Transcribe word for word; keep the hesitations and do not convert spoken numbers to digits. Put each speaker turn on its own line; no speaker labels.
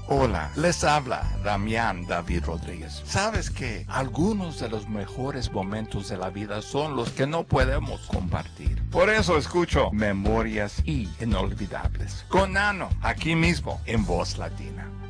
Hola, les habla Damián David Rodríguez. ¿Sabes que algunos de los mejores momentos de la vida son los que no podemos compartir? Por eso escucho Memorias y Inolvidables con Nano, aquí mismo en Voz Latina.